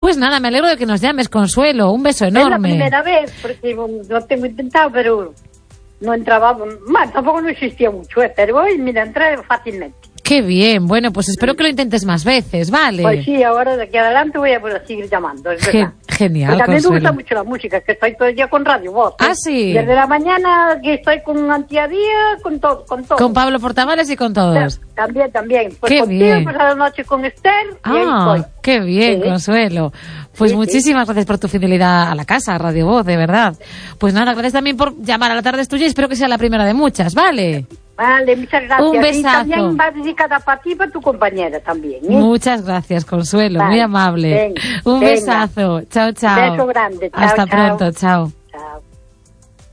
Pues nada, me alegro de que nos llames, Consuelo. Un beso enorme. Es la primera vez, porque lo tengo intentado, pero no entraba. Bueno, tampoco no existía mucho, pero hoy, mira, entré fácilmente. Qué bien. Bueno, pues espero que lo intentes más veces, ¿vale? Pues sí, ahora de aquí adelante voy a poder seguir llamando, es verdad. Genial, Porque a mí me Consuelo. gusta mucho la música, que estoy todo el día con Radio Voz. Ah, sí. Desde la mañana que estoy con Antiadía, con todo. Con Pablo Portavales y con todos. También. Pues Qué contigo, bien. pues a la noche con Esther, y ahí estoy. Qué bien, Sí. Consuelo. Pues Sí, muchísimas gracias por tu fidelidad a la casa, a Radio Voz, de verdad. Pues nada, gracias también por llamar a La Tarde es Tuya y espero que sea la primera de muchas, ¿vale? Vale, muchas gracias. Un besazo. Y también va dedicada para ti y para tu compañera también. Muchas gracias, Consuelo, Vale. muy amable. Venga, Un venga. besazo. Chao, chao. Beso grande. Chao, Hasta chao. pronto, chao.